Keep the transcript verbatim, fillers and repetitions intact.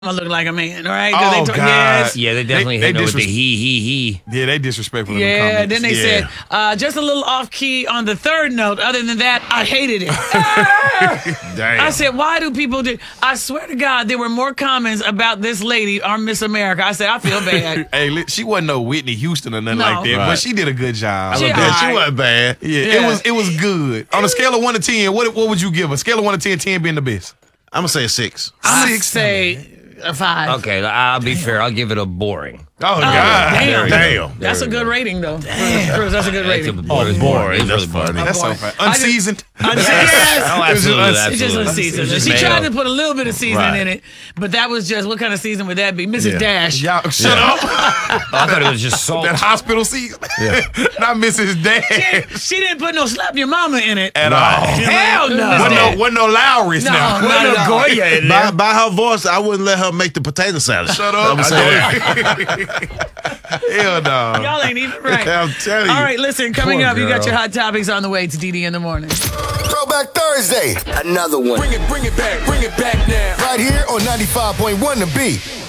I look like a man, all right? Oh, they God. Yes. Yeah, they definitely They- hit they her with the disres- he, he, he. Yeah, they disrespectful in the Yeah, comments. then they yeah. said, uh, just a little off key on the third note. Other than that, I hated it. Damn. I said, why do people do? I swear to God, there were more comments about this lady, our Miss America. I said, I feel bad. Hey, li- she wasn't no Whitney Houston or nothing No. like that, Right. but she did a good job. She- Yeah, Alright. she wasn't bad. yeah, Yeah. it was it was good. On a scale of one to ten, what what would you give her? Scale of one to ten, ten being the best. I'm gonna say a six. I Six. say a five. Okay, I'll be fair. I'll give it a boring. Oh, God. damn. Damn. That's a good rating, though. Cruz, that's a good It's a rating. boring. boring. It's That's really boring. funny. That's so boy. funny. I just- Unseasoned. I just- Oh, yes. absolutely, It's just It's just absolutely. unseasoned. It's just She made tried up. to put a little bit of seasoning Right. in it, but that was just, what kind of season would that be? Missus Yeah. Dash. Y'all, shut up. I thought it was just salt. That hospital season. Not Missus Dash She didn't put no slap your mama in it. at all. Hell no. Wasn't no, wasn't no Lowry's No, now. not at all. Goya in By, there. by her voice, I wouldn't let her make the potato salad. Shut up. I'm saying. Hell no. Y'all ain't even right. I'm telling you. All right, listen, coming Poor up, you got girl. your hot topics on the way. It's D D in the morning. Throwback Thursday. Another one. Bring it, bring it back, bring it back now. Right here on ninety-five point one The Beat.